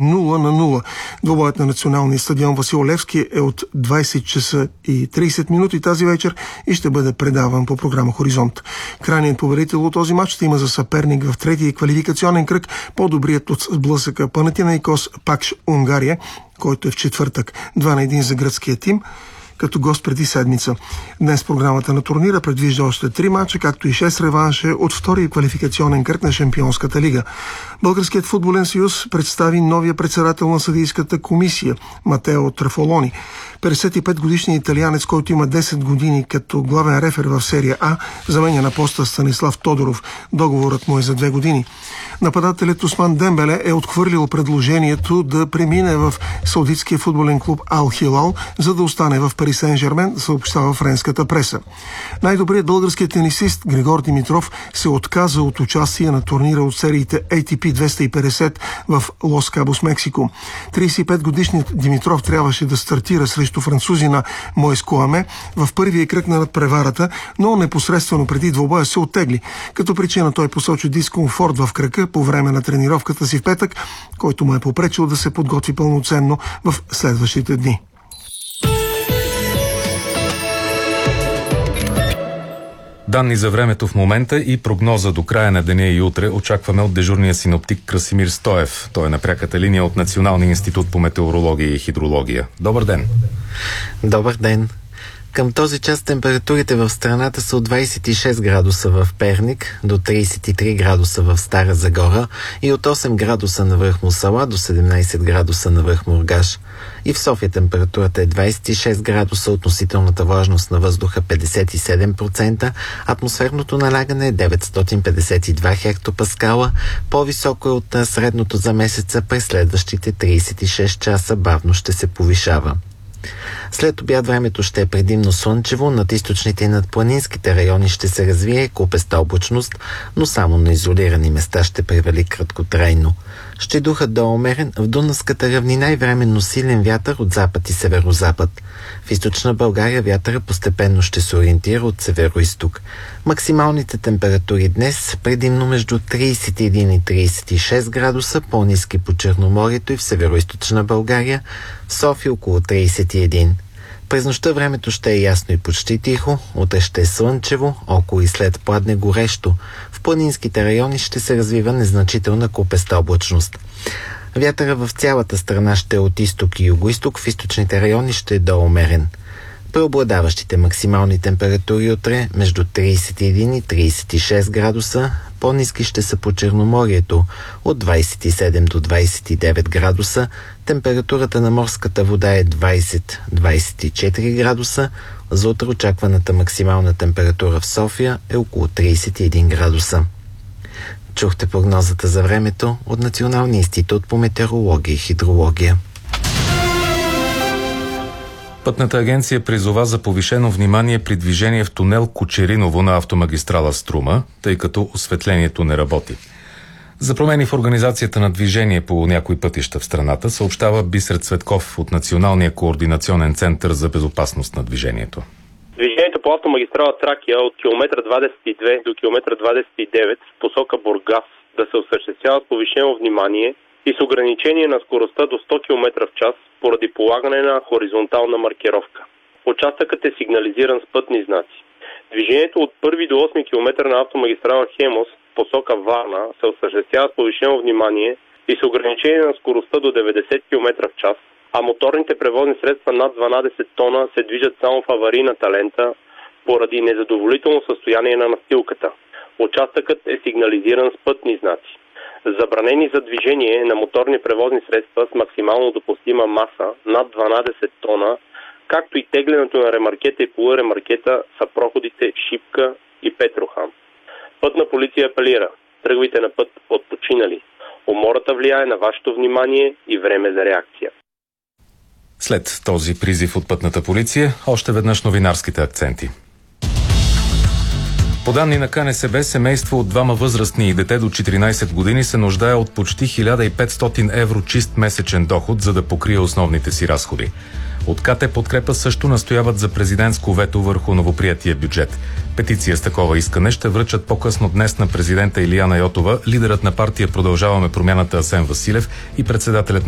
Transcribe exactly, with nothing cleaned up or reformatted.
нула на нула. Двобоят на националния стадион Васил Левски е от двайсет часа и трийсет минути тази вечер и ще бъде предаван по програма Хоризонт. Крайният победител от този матч ще има за съперник в третия квалификационен кръг по-добрият от сблъсъка Панатинаикос Пакш Унгария, който е в четвъртък. два на един за гръцкия тим, като гост преди седмица. Днес програмата на турнира предвижда още три мача, както и шест реванша от втория квалификационен кръг на Шампионската лига. Българският футболен съюз представи новия председател на съдийската комисия Матео Трафолони. петдесет и пет годишният италианец, който има десет години като главен рефер в серия А, заменя на поста Станислав Тодоров. Договорът му е за две години. Нападателят Осман Дембеле е отхвърлил предложението да премине в саудитския футболен клуб Ал Хилал, за да остане в Пари Сен-Жермен, съобщава френската преса. Най-добрият български тенисист Григор Димитров се отказа от участие на турнира от сериите Ей Ти Пи двеста и петдесет в Лос Кабос, Мексико. трийсет и пет годишният Димитров трябваше да стартира срещу французина Моис Куаме в първия кръг на надпреварата, но непосредствено преди двобоя се оттегли. Като причина той посочи дискомфорт в крака по време на тренировката си в петък, който му е попречил да се подготви пълноценно в следващите дни. Данни за времето в момента и прогноза до края на деня и утре очакваме от дежурния синоптик Красимир Стоев. Той е на пряката линия от Националния институт по метеорология и хидрология. Добър ден! Добър ден! Към този час температурите в страната са от двайсет и шест градуса в Перник до трийсет и три градуса в Стара Загора и от осем градуса на връх Мусала до седемнайсет градуса на връх Мургаш. И в София температурата е двайсет и шест градуса, относителната влажност на въздуха петдесет и седем процента, атмосферното налягане е деветстотин петдесет и два хектопаскала, по-високо е от средното за месеца, през следващите трийсет и шест часа бавно ще се повишава. След обяд времето ще е предимно слънчево, над източните и над планинските райони ще се развие купеста облачност, но само на изолирани места ще превали краткотрайно. Ще духат до умерен, в Дунавската равнина и временно силен вятър от запад и северозапад. В източна България вятъра постепенно ще се ориентира от североизток. Максималните температури днес предимно между трийсет и един и трийсет и шест градуса, по-ниски по Черноморието и в североизточна България, в София около трийсет и един. През нощта времето ще е ясно и почти тихо, утре ще е слънчево, около и след пладне горещо. В планинските райони ще се развива незначителна купеста облачност. Вятъра в цялата страна ще е от изток и югоизток, в източните райони ще е доумерен. Преобладаващите максимални температури утре между трийсет и един и трийсет и шест градуса, по-ниски ще са по Черноморието от двайсет и седем до двайсет и девет градуса, температурата на морската вода е двайсет до двайсет и четири градуса, за утре очакваната максимална температура в София е около трийсет и един градуса. Чухте прогнозата за времето от Националния институт по метеорология и хидрология. Пътната агенция призова за повишено внимание при движение в тунел Кочериново на автомагистрала Струма, тъй като осветлението не работи. За промени в организацията на движение по някои пътища в страната съобщава Бисер Цветков от Националния координационен център за безопасност на движението. Движението по автомагистрала Тракия от километър двадесет и две до километър двадесет и девет в посока Бургас да се осъществява с повишено внимание и с ограничение на скоростта до сто километра в час поради полагане на хоризонтална маркировка. Участъкът е сигнализиран с пътни знаци. Движението от първи до осми километър на автомагистрала Хемос в посока Варна се осъществява с повишено внимание и с ограничение на скоростта до деветдесет километра в час, а моторните превозни средства над дванадесет тона се движат само в аварийната лента поради незадоволително състояние на настилката. Участъкът е сигнализиран с пътни знаци. Забранени за движение на моторни превозни средства с максимално допустима маса над дванадесет тона, както и теглянето на ремаркета и полуремаркета са проходите Шипка и Петрохан. Пътна полиция апелира: тръгвайте на път отпочинали. Умората влияе на вашето внимание и време за реакция. След този призив от пътната полиция, още веднъж новинарските акценти. По данни на Ка Не Се Бе, семейство от двама възрастни и дете до четиринайсет години се нуждае от почти хиляда и петстотин евро чист месечен доход, за да покрие основните си разходи. От ка те Подкрепа също настояват за президентско вето върху новоприятия бюджет. Петиция с такова искане ще връчат по-късно днес на президента Илияна Йотова, лидерът на партия Продължаваме промяната Асен Василев и председателят